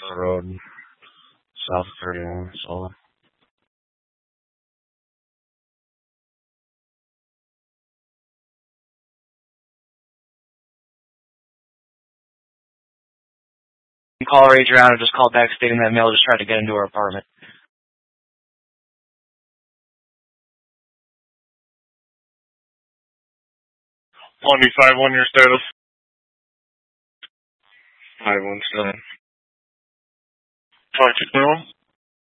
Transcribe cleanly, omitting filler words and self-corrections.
Road, South 31, Solid. Call our agent around and just call back stating that male just tried to get into her apartment. 151 your status. 517. 521.